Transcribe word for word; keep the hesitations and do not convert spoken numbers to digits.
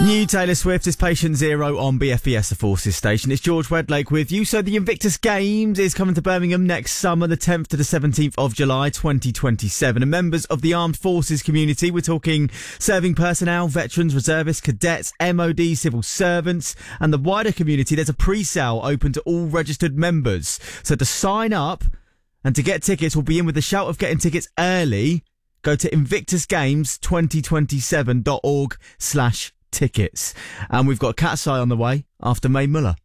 New Taylor Swift is Patient Zero on B F E S, the Forces station. It's George Wedlake with you. So the Invictus Games is coming to Birmingham next summer, the tenth to the seventeenth of July, twenty twenty-seven. And members of the armed forces community, we're talking serving personnel, veterans, reservists, cadets, M O D, civil servants, and the wider community, there's a pre-sale open to all registered members. So to sign up and to get tickets, we'll be in with the shout of getting tickets early. Go to invictus games twenty twenty-seven dot org slash tickets. And we've got Cat's Eye on the way after Mae Muller.